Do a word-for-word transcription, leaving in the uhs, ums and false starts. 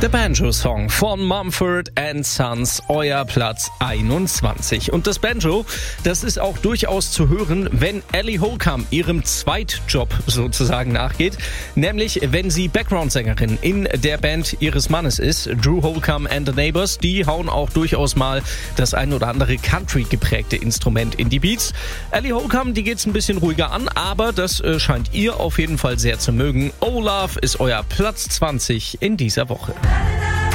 Der Banjo-Song von Mumford and Sons, euer Platz einundzwanzig. Und das Banjo, das ist auch durchaus zu hören, wenn Ellie Holcomb ihrem Zweitjob sozusagen nachgeht. Nämlich, wenn sie Background-Sängerin in der Band ihres Mannes ist. Drew Holcomb and the Neighbors, die hauen auch durchaus mal das ein oder andere Country-geprägte Instrument in die Beats. Ellie Holcomb, die geht's ein bisschen ruhiger an, aber das äh, scheint ihr auf jeden Fall sehr zu mögen. Oh Love ist euer Platz zwanzig in dieser Woche.